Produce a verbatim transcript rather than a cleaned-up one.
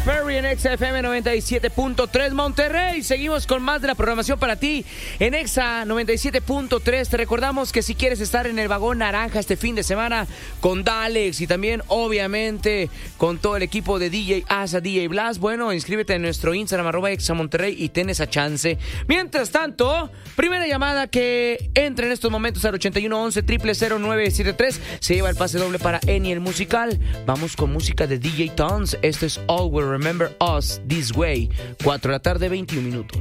Perry en Exa F M noventa y siete punto tres Monterrey. Seguimos con más de la programación para ti en Exa noventa y siete punto tres. Te recordamos que si quieres estar en el vagón naranja este fin de semana con Dalex y también obviamente con todo el equipo de D J Asa, D J Blast, bueno, inscríbete en nuestro Instagram arroba Exa Monterrey y ten esa chance. Mientras tanto, primera llamada que entra en estos momentos al ochenta y uno once cero cero cero nueve siete tres se lleva el pase doble para Eni el musical. Vamos con música de D J Tons. Esto es All Will Remember Us This Way. cuatro de la tarde, veintiún minutos.